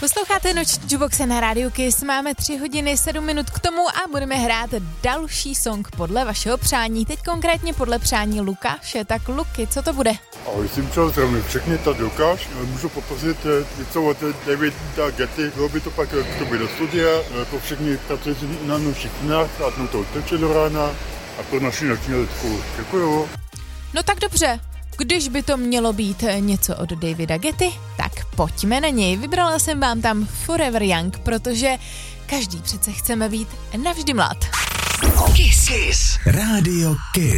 Posloucháte noční Jukebox na rádiu Kiss, máme 3 hodiny 7 minut k tomu a budeme hrát další song podle vašeho přání, teď konkrétně podle přání Lukáše. Tak Luky, co to bude? Ahoj, jsem čas, zdravím všechny, tady Lukáš. Můžu poprosit něco od Davida Getty, bylo by to pak k tobě do studia, pro všechny pracující na našich knách, a to teče do rána a pro naši noční lidku. Děkuju. No tak dobře. Když by to mělo být něco od Davida Getty, tak pojďme na něj. Vybrala jsem vám tam Forever Young, protože každý přece chceme být navždy mlad. Kiss. Radio Kiss.